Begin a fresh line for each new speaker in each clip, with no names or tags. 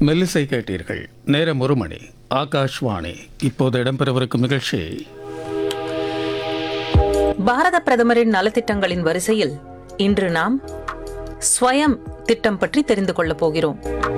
மெல்லிசை கேட்டீர்கள். நேரம் 1 மணி. ஆகாஷ்வாணி. இப்போது இடம்பெறவிருக்கும் நிகழ்ச்சி
பாரத பிரதமரின் நலத்திட்டங்களின் வரிசையில் இன்று நாம் ஸ்வயம் திட்டம் பற்றி தெரிந்து கொள்ளப் போகிறோம்.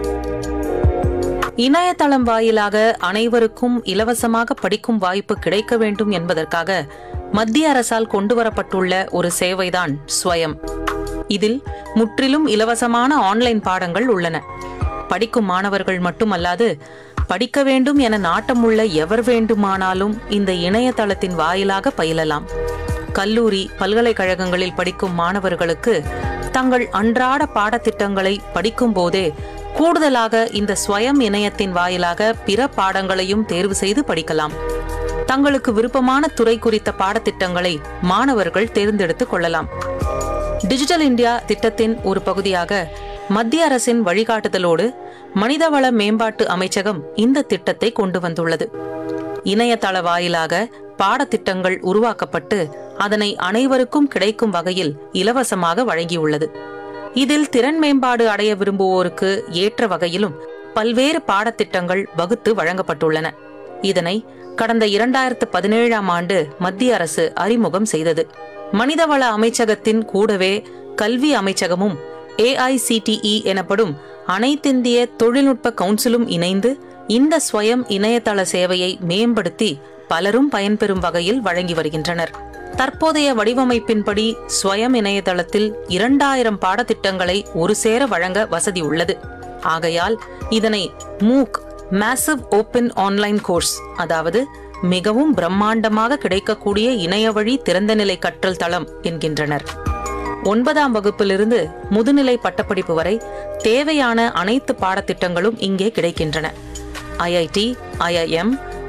இணையதளம் வாயிலாக அனைவருக்கும் இலவசமாக படிக்கும் வாய்ப்பு கிடைக்க வேண்டும் என்பதற்காக மத்திய அரசால் கொண்டுவரப்பட்டுள்ள ஒரு சேவைதான் ஸ்வயம். இதில் முற்றிலும் இலவசமான ஆன்லைன் பாடங்கள் உள்ளன. படிக்கும் மாணவர்கள் மட்டுமல்லாது படிக்க வேண்டும் என நாட்டமுள்ள எவர் வேண்டுமானாலும் இந்த இணையதளத்தின் வாயிலாக பயிலலாம். கல்லூரி, பல்கலைக்கழகங்களில் படிக்கும் மாணவர்களுக்கு தங்கள் அன்றாட பாடத்திட்டங்களை படிக்கும் போதே கூடுதலாக இந்த ஸ்வயம் இணையத்தின் வாயிலாக பிற பாடங்களையும் தேர்வு செய்து படிக்கலாம். தங்களுக்கு விருப்பமான துறை குறித்த பாடத்திட்டங்களை மாணவர்கள் தேர்ந்தெடுத்துக் கொள்ளலாம். டிஜிட்டல் இந்தியா திட்டத்தின் ஒரு பகுதியாக மத்திய அரசின் வழிகாட்டுதலோடு மனிதவள மேம்பாட்டு அமைச்சகம் இந்த திட்டத்தை கொண்டு வந்துள்ளது. இணையதள வாயிலாக பாடத்திட்டங்கள் உருவாக்கப்பட்டு அதனை அனைவருக்கும் கிடைக்கும் வகையில் இலவசமாக வழங்கியுள்ளது. இதில் திறன் மேம்பாடு அடைய விரும்புவோருக்கு ஏற்ற வகையிலும் பல்வேறு பாடத்திட்டங்கள் வகுத்து வழங்கப்பட்டுள்ளன. இதனை கடந்த 2017ஆம் ஆண்டு மத்திய அரசு அறிமுகம் செய்தது. மனிதவள அமைச்சகத்தின் கூடவே கல்வி அமைச்சகமும் AICTE எனப்படும் அனைத்திந்திய தொழில்நுட்ப கவுன்சிலும் இணைந்து இந்த ஸ்வயம் இணையதள சேவையை மேம்படுத்தி பலரும் பயன்பெறும் வகையில் வழங்கி வருகின்றனர். தற்போதைய வடிவமைப்பின்படி ஸ்வயம் இணையதளத்தில் 2000 பாடத்திட்டங்களை ஒரு சேர வழங்க வசதி உள்ளது. ஆகையால் இதனை MOOC massive open online course, அதாவது மிகவும் பிரம்மாண்டமாக கிடைக்கக்கூடிய இணையவழி திறந்தநிலை கற்றல் தளம் என்கின்றனர். 9ஆம் வகுப்பிலிருந்து முதுநிலை பட்டப்படிப்பு வரை தேவையான அனைத்து பாடத்திட்டங்களும் இங்கே கிடைக்கின்றன. IIT, IIM,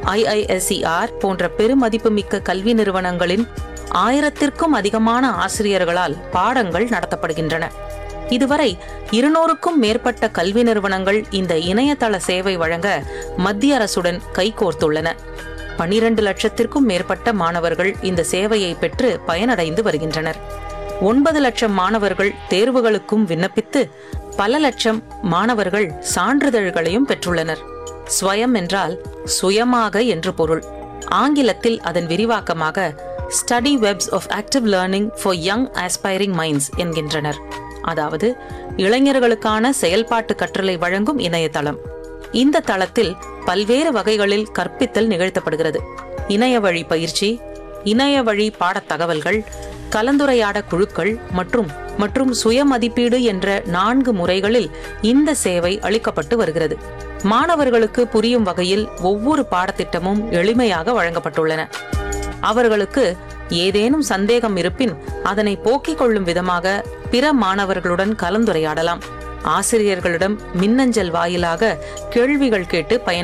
IISER போன்ற பெருமதிப்புமிக்க கல்வி நிறுவனங்களின் 1000க்கும் அதிகமான ஆசிரியர்களால் பாடங்கள் நடத்தப்படுகின்றன. இதுவரை 200க்கும் மேற்பட்ட கல்வி நிறுவனங்கள் இந்த இணையதள சேவை வழங்க மத்திய அரசுடன் கைகோர்த்துள்ளன. 12 லட்சத்திற்கும் மேற்பட்ட மாணவர்கள் இந்த சேவையை பெற்று பயனடைந்து வருகின்றனர். 9 லட்சம் மாணவர்கள் தேர்வுகளுக்கும் விண்ணப்பித்து பல லட்சம் மாணவர்கள் சான்றிதழ்களையும் பெற்றுள்ளனர். ஸ்வயம் என்றால் சுயமாக என்று பொருள். ஆங்கிலத்தில் அதன் விரிவாக்கமாக study webs of active learning for young aspiring minds என்கின்றனர். அதாவது இளைஞர்களுக்கான செயல்பாட்டு கற்றலை வழங்கும் இணையதளம். இந்த தளத்தில் பல்வேறு வகைகளில் கற்பித்தல் நிகழ்த்தப்படுகிறது. இணைய வழி பயிற்சி, இணைய வழி பாடத் தகவல்கள், கலந்துரையாட குழுக்கள் மற்றும் சுய மதிப்பீடு என்ற 4 முறைகளில் இந்த சேவை அளிக்கப்பட்டு வருகிறது. மாணவர்களுக்கு புரியும் வகையில் ஒவ்வொரு பாடத்திட்டமும் எளிமையாக வழங்கப்பட்டுள்ளன. அவர்களுக்கு ஏதேனும் சந்தேகம் இருப்பின் அதனை போக்கிக் கொள்ளும் விதமாக பிற மாணவர்களுடன் கலந்துரையாடலாம். ஆசிரியர்களிடம் மின்னஞ்சல் வாயிலாக கேள்விகள் கேட்டு பயன்